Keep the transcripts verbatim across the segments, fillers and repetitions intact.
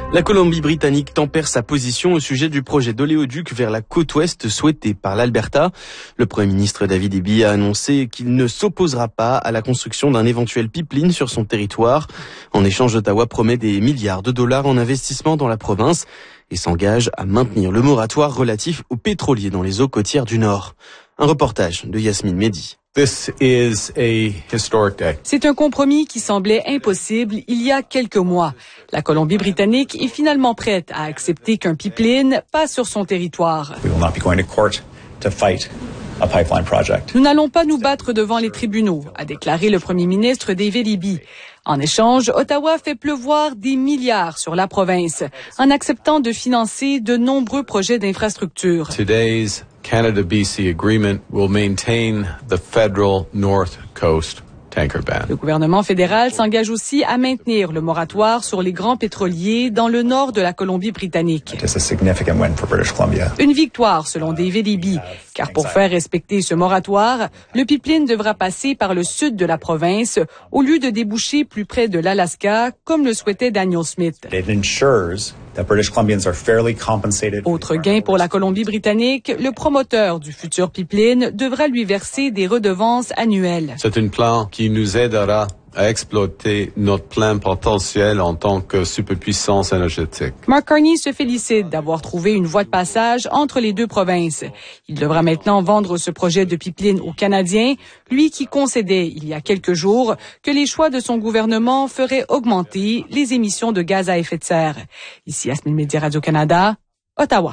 La Colombie-Britannique tempère sa position au sujet du projet d'oléoduc vers la côte ouest souhaité par l'Alberta. Le Premier ministre David Eby a annoncé qu'il ne s'opposera pas à la construction d'un éventuel pipeline sur son territoire. En échange, Ottawa promet des milliards de dollars en investissement dans la province et s'engage à maintenir le moratoire relatif aux pétroliers dans les eaux côtières du Nord. Un reportage de Yasmine Mehdi. This is a historic day. C'est un compromis qui semblait impossible il y a quelques mois. La Colombie-Britannique est finalement prête à accepter qu'un pipeline passe sur son territoire. We will not be going to court to fight a pipeline project. Nous n'allons pas nous battre devant les tribunaux, a déclaré le Premier ministre David Eby. En échange, Ottawa fait pleuvoir des milliards sur la province en acceptant de financer de nombreux projets d'infrastructure. Today's Canada-B C agreement will maintain the federal North Coast tanker ban. Le gouvernement fédéral s'engage aussi à maintenir le moratoire sur les grands pétroliers dans le nord de la Colombie-Britannique. It is a significant win for British Columbia. Une victoire selon David Eby, car pour faire respecter ce moratoire, le pipeline devra passer par le sud de la province au lieu de déboucher plus près de l'Alaska, comme le souhaitait Daniel Smith. It ensures that British Columbians are fairly compensated. Autre gain pour la Colombie-Britannique, le promoteur du futur pipeline devra lui verser des redevances annuelles. C'est un plan qui nous aidera à exploiter notre plein potentiel en tant que superpuissance énergétique. Mark Carney se félicite d'avoir trouvé une voie de passage entre les deux provinces. Il devra maintenant vendre ce projet de pipeline aux Canadiens, lui qui concédait il y a quelques jours que les choix de son gouvernement feraient augmenter les émissions de gaz à effet de serre. Ici, Yasmine Mehdi, Radio-Canada, Ottawa.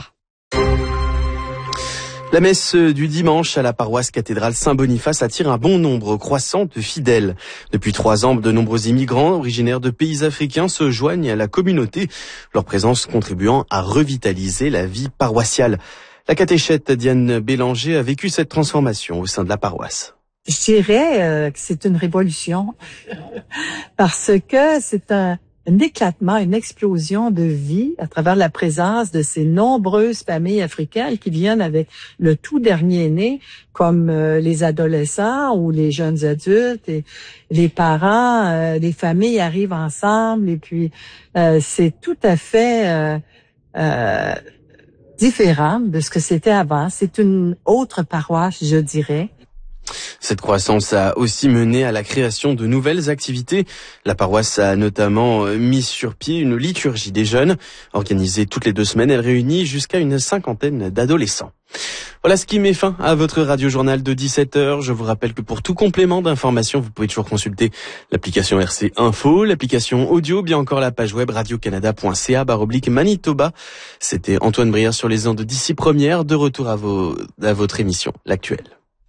La messe du dimanche à la paroisse cathédrale Saint-Boniface attire un bon nombre croissant de fidèles. Depuis trois ans, de nombreux immigrants originaires de pays africains se joignent à la communauté, leur présence contribuant à revitaliser la vie paroissiale. La catéchète Diane Bélanger a vécu cette transformation au sein de la paroisse. Je dirais euh, que c'est une révolution parce que c'est un un éclatement, une explosion de vie à travers la présence de ces nombreuses familles africaines qui viennent avec le tout dernier né, comme euh, les adolescents ou les jeunes adultes et les parents, euh, les familles arrivent ensemble et puis euh, c'est tout à fait euh, euh, différent de ce que c'était avant. C'est une autre paroisse, je dirais. Cette croissance a aussi mené à la création de nouvelles activités. La paroisse a notamment mis sur pied une liturgie des jeunes. Organisée toutes les deux semaines, elle réunit jusqu'à une cinquantaine d'adolescents. Voilà ce qui met fin à votre radio-journal de dix-sept heures. Je vous rappelle que pour tout complément d'information, vous pouvez toujours consulter l'application R C Info, l'application audio, bien encore la page web radiocanada point c a baroblique Manitoba. C'était Antoine Brière sur les ondes d'ici première, de retour à, vos, à votre émission, l'actuelle.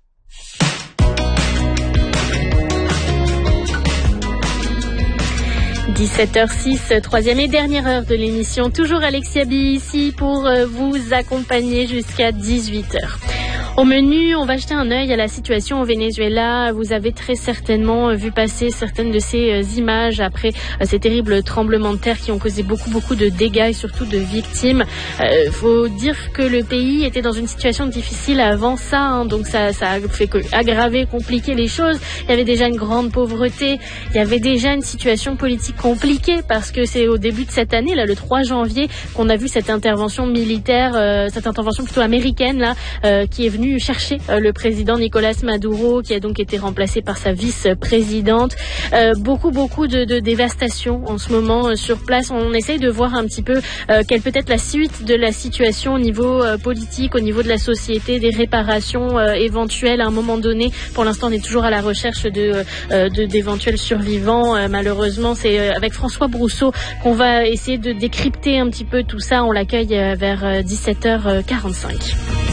dix-sept heures six, troisième et dernière heure de l'émission. Toujours Alexia Bi ici pour vous accompagner jusqu'à dix-huit heures. Au menu, on va jeter un œil à la situation au Venezuela. Vous avez très certainement vu passer certaines de ces images après ces terribles tremblements de terre qui ont causé beaucoup, beaucoup de dégâts et surtout de victimes. Euh, faut dire que le pays était dans une situation difficile avant ça, hein, donc ça, ça a fait aggraver, compliquer les choses. Il y avait déjà une grande pauvreté, il y avait déjà une situation politique compliquée parce que c'est au début de cette année, là, le trois janvier, qu'on a vu cette intervention militaire, euh, cette intervention plutôt américaine, là, euh, qui est venue chercher euh, le président Nicolas Maduro, qui a donc été remplacé par sa vice-présidente. Euh, beaucoup, beaucoup de, de dévastation en ce moment euh, sur place. On essaye de voir un petit peu euh, quelle peut être la suite de la situation au niveau euh, politique, au niveau de la société, des réparations euh, éventuelles à un moment donné. Pour l'instant, on est toujours à la recherche de, euh, de d'éventuels survivants. Euh, malheureusement, c'est euh, avec François Brousseau qu'on va essayer de décrypter un petit peu tout ça. On l'accueille euh, vers euh, dix-sept heures quarante-cinq.